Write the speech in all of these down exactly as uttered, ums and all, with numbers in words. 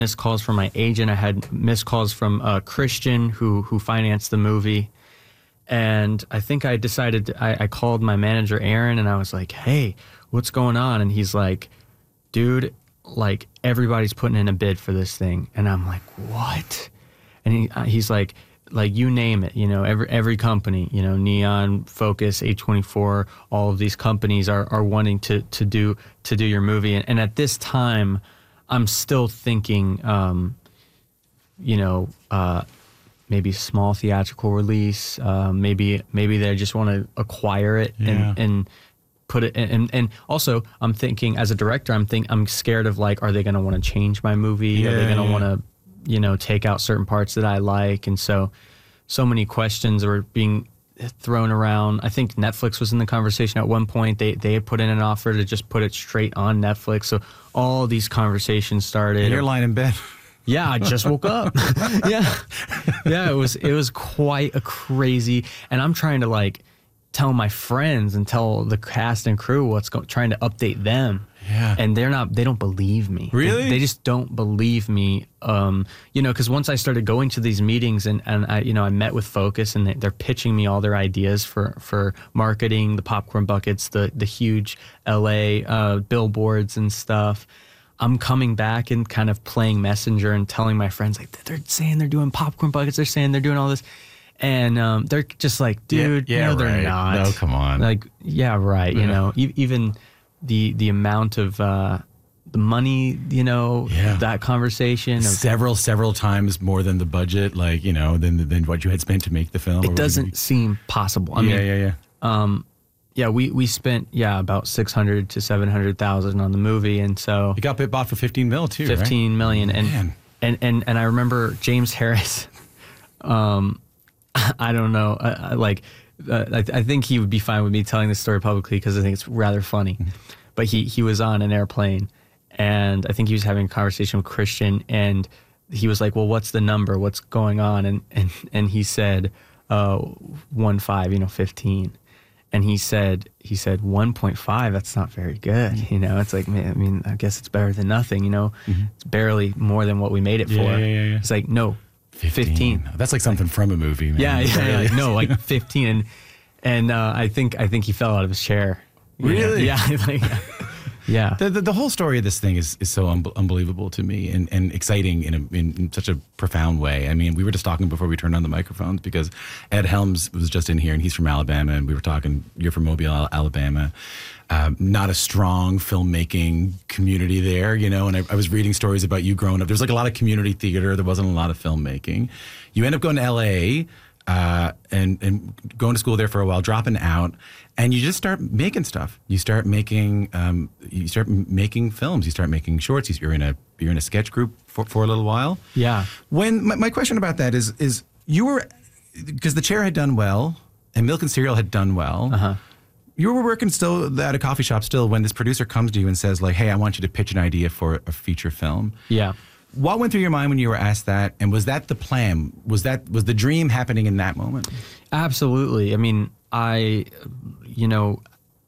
missed calls from my agent. I had missed calls from uh, Christian, who who financed the movie. And I think I decided, I, I called my manager, Aaron, and I was like, hey, what's going on? And he's like, dude, like, everybody's putting in a bid for this thing. And I'm like, what? And he he's like, like, you name it, you know, every every company, you know, Neon, Focus, A twenty-four, all of these companies are, are wanting to to do to do your movie. And, and at this time, I'm still thinking, um, you know, uh, maybe small theatrical release, uh, maybe maybe they just want to acquire it and, yeah. and put it. And and also, I'm thinking as a director, I'm think I'm scared of like, are they going to want to change my movie? Yeah, are they going to yeah. want to, you know, take out certain parts that I like? And so, so many questions are being thrown around. I think Netflix was in the conversation at one point. They they had put in an offer to just put it straight on Netflix. So all these conversations started. And you're lying in bed. Yeah, I just woke up. yeah, yeah. It was it was quite a crazy. And I'm trying to like tell my friends and tell the cast and crew what's going, trying to update them. Yeah. And they're not, they don't believe me. Really? They, they just don't believe me. Um, you know, because once I started going to these meetings and, and I, you know, I met with Focus and they, they're pitching me all their ideas for, for marketing, the popcorn buckets, the, the huge L A uh, billboards and stuff. I'm coming back and kind of playing messenger and telling my friends, like, they're saying they're doing popcorn buckets. They're saying they're doing all this. And um, they're just like, dude, yeah, yeah, no, they're right. not. No, come on. Like, yeah, right. Yeah. You know, e- even the the amount of uh, the money, you know, Yeah. that conversation. Of, Several, several times more than the budget, like, you know, than than what you had spent to make the film. it doesn't seem possible. I yeah, mean, yeah, yeah. um, yeah, we, we spent, yeah, about six hundred to seven hundred thousand on the movie. And so It got bit bought for fifteen mil too, fifteen right? million. And, Man. and, and, and I remember James Harris, um, I don't know, I, I, like, uh, I, I think he would be fine with me telling this story publicly because I think it's rather funny. But he, he was on an airplane and I think he was having a conversation with Christian and he was like, well, what's the number? What's going on? And, and, and he said, uh, one, five, you know, fifteen. And he said, he said, one point five, that's not very good. You know, it's like, man, I mean, I guess it's better than nothing, you know, Mm-hmm. it's barely more than what we made it Yeah, for. yeah, yeah, yeah. It's like, no, fifteen. That's like something from a movie, man. Yeah, yeah, yeah, Really. like, no, like fifteen. And, and uh, I think, I think he fell out of his chair. You know? Really? Yeah. Like, yeah. The, the the whole story of this thing is, is so un- unbelievable to me and, and exciting in, a, in in such a profound way. I mean, we were just talking before we turned on the microphones because Ed Helms was just in here and he's from Alabama and we were talking, you're from Mobile, Al- Alabama. Um, not a strong filmmaking community there, you know, and I, I was reading stories about you growing up. There's like a lot of community theater. There wasn't a lot of filmmaking. You end up going to L A uh, and, and going to school there for a while, dropping out. And you just start making stuff. You start making, um, you start m- making films. You start making shorts. You're in a, you're in a sketch group for, for a little while. Yeah. When my, my question about that is, is you were, because The Chair had done well, and Milk and Cereal had done well. Uh-huh. You were working still at a coffee shop still when this producer comes to you and says like, "Hey, I want you to pitch an idea for a feature film." Yeah. What went through your mind when you were asked that? And was that the plan? Was that was the dream happening in that moment? Absolutely. I mean, I, you know,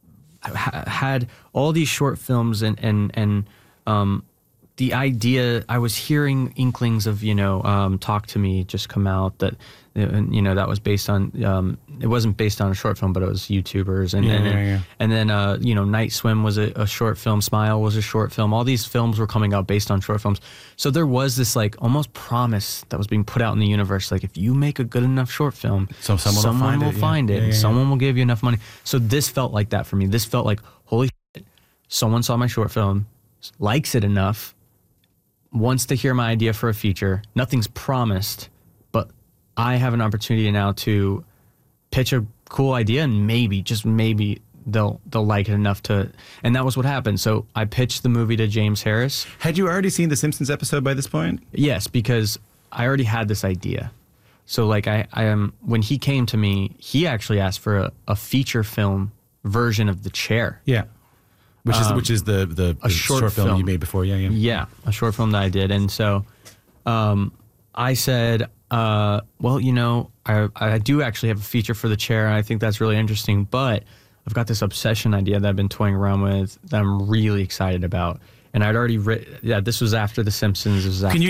ha- had all these short films and, and, and, um, the idea, I was hearing inklings of, you know, um, Talk to Me just come out that, you know, that was based on, um, it wasn't based on a short film, but it was YouTubers. And Yeah, then, yeah, yeah. and then, uh, you know, Night Swim was a, a short film. Smile was a short film. All these films were coming out based on short films. So there was this like almost promise that was being put out in the universe. Like if you make a good enough short film, So someone will find will it, yeah. find it Yeah, and yeah, yeah. someone will give you enough money. So this felt like that for me. This felt like, holy shit, someone saw my short film, likes it enough, wants to hear my idea for a feature. Nothing's promised, but I have an opportunity now to pitch a cool idea and maybe, just maybe, they'll they'll like it enough to. And that was what happened. So I pitched the movie to James Harris. Had you already seen the Simpsons episode by this point? Yes, because I already had this idea. So like I, I am when he came to me, he actually asked for a, a feature film version of The Chair. Yeah. Which is which is the the, the short short, film, film. you made before, yeah, yeah. Yeah, a short film that I did. And so um, I said, uh, well, you know, I, I do actually have a feature for The Chair, and I think that's really interesting, but I've got this obsession idea that I've been toying around with that I'm really excited about. And I'd already written, yeah, this was after The Simpsons. This was after, Can you